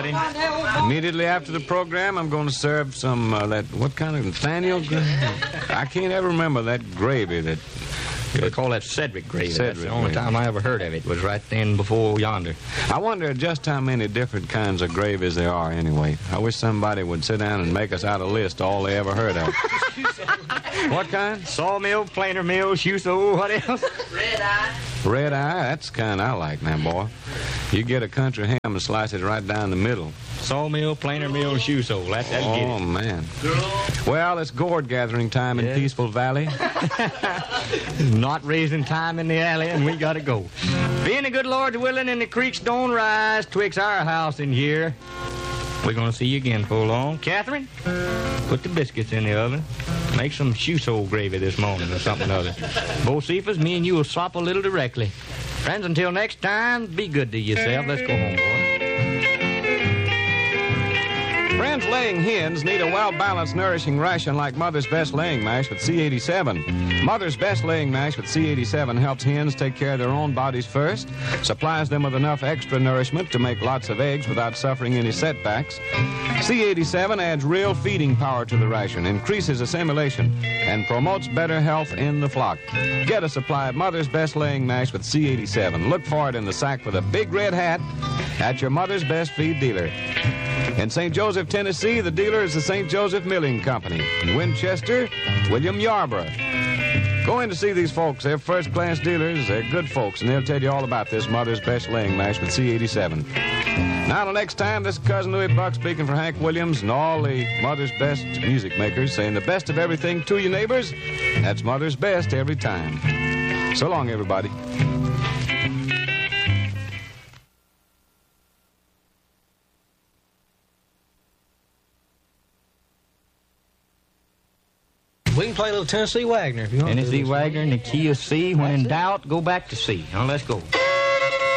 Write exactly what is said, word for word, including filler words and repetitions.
everybody. Immediately after the program, I'm going to serve some, uh, that, what kind of, Nathaniel? I can't ever remember that gravy that... They call that Cedric gravy. Cedric That's the only gravy. time I ever heard of it, was right then before yonder. I wonder just how many different kinds of gravies there are anyway. I wish somebody would sit down and make us out a list of all they ever heard of. What kind? Sawmill, planer mill, shoe sole, what else? Red eye. Red eye? That's the kind I like now, boy. You get a country ham and slice it right down the middle. Sawmill, planer mill, shoe sole. That's that Oh, get it. man. Well, it's gourd gathering time in Yeah. Peaceful Valley. Not raising time in the alley, and we gotta go. Being the good Lord's willing and the creeks don't rise twixt our house and here, we're gonna see you again before long. Catherine, put the biscuits in the oven. Make some shoe sole gravy this morning or something or other. Bocephus, me and you will swap a little directly. Friends, until next time, be good to yourself. Let's go home, boy. Friends, laying hens need a well-balanced, nourishing ration like Mother's Best Laying Mash with C eighty-seven. Mother's Best Laying Mash with C eighty-seven helps hens take care of their own bodies first, supplies them with enough extra nourishment to make lots of eggs without suffering any setbacks. C eighty-seven adds real feeding power to the ration, increases assimilation, and promotes better health in the flock. Get a supply of Mother's Best Laying Mash with C eighty-seven. Look for it in the sack with a big red hat at your Mother's Best feed dealer. In Saint Joseph, Tennessee, the dealer is the Saint Joseph Milling Company. In Winchester, William Yarborough. Go in to see these folks. They're first-class dealers. They're good folks, and they'll tell you all about this Mother's Best Laying Mash with C eighty-seven. Now, till next time, this is Cousin Louis Buck speaking for Hank Williams and all the Mother's Best music makers, saying the best of everything to you neighbors. That's Mother's Best every time. So long, everybody. We can play a little Tennessee Wagner if you want to. Tennessee Wagner in the key of C. When in doubt, go back to C. Now, let's go.